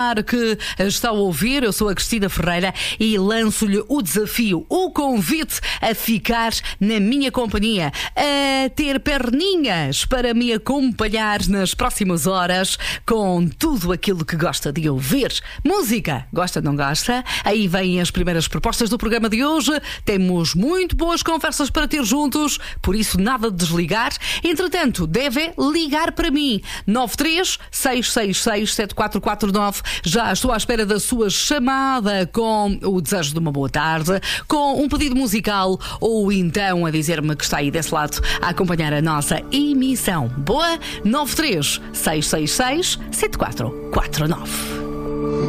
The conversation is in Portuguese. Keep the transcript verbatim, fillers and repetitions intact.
que está a ouvir, eu sou a Cristina Ferreira e lanço-lhe o desafio, o convite a ficar na minha companhia, a ter perninhas para me acompanhar nas próximas horas com tudo aquilo que gosta de ouvir. Música, gosta, não gosta? Aí vêm as primeiras propostas do programa de hoje. Temos muito boas conversas para ter juntos, por isso nada de desligar. Entretanto, deve ligar para mim nove três seis seis seis sete quatro quatro nove. Já estou à espera da sua chamada com o desejo de uma boa tarde, com um pedido musical ou então a dizer-me que está aí desse lado a acompanhar a nossa emissão. Boa? nove três seis seis seis sete quatro quatro nove.